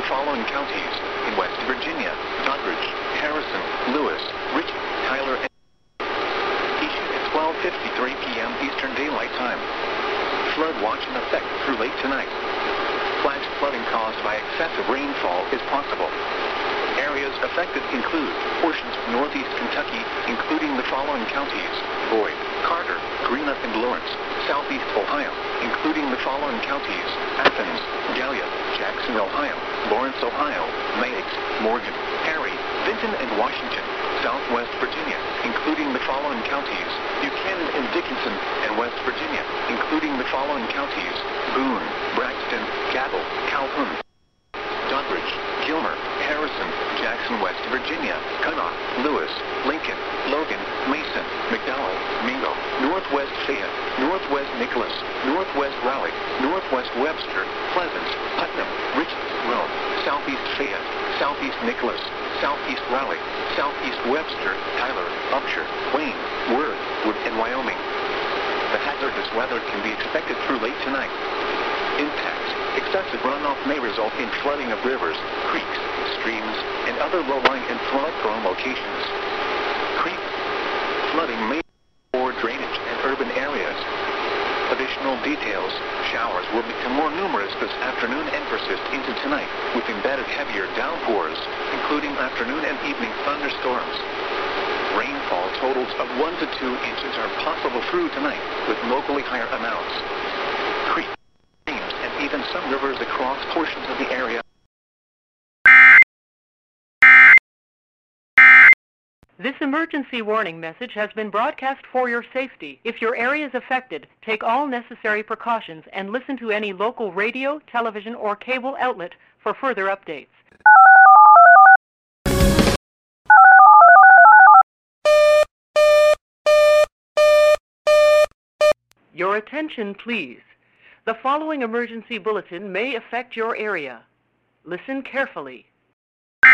the following counties in West Virginia: Doddridge, Harrison, Lewis, Ritchie, Tyler, and issued at 12:53 p.m. Eastern Daylight Time. Flood watch in effect through late tonight. Flash flooding caused by excessive rainfall is possible. Areas affected include portions of northeast Kentucky, including the following counties: Boyd, Carter, Greenup, and Lawrence. Southeast Ohio, including the following counties: Athens, Gallia, Jackson, Ohio, Lawrence, Ohio, Meigs, Morgan, Perry, Vinton, and Washington. Southwest Virginia, including the following counties: Buchanan and Dickinson, and West Virginia, including the following counties: Boone, Braxton, Cabell, Calhoun, Doddridge, Gilmer, Harrison, Jackson, West Virginia, Kanawha, Lewis, Lincoln, Logan, Mason, McDowell, Mingo, Northwest Fayette, Northwest Nicholas, Northwest Raleigh, Northwest Webster, Pleasant, Putnam, Richmond, Rome, Southeast Fayette, Southeast Nicholas, Southeast Raleigh, Southeast Webster, Tyler, Upshur, Wayne, Worth, Wood, and Wyoming. The hazardous weather can be expected through late tonight. Impacts: excessive runoff may result in flooding of rivers, creeks, streams, and other low-lying and flood-prone locations. Creek flooding may or drainage and urban areas. Additional details: showers will become more numerous this afternoon and persist into tonight, with embedded heavier downpours, including afternoon and evening thunderstorms. Rainfall totals of 1 to 2 inches are possible through tonight, with locally higher amounts. Creeks, streams, and even some rivers across portions of the area. This emergency warning message has been broadcast for your safety. If your area is affected, take all necessary precautions and listen to any local radio, television, or cable outlet for further updates. Your attention, please. The following emergency bulletin may affect your area. Listen carefully.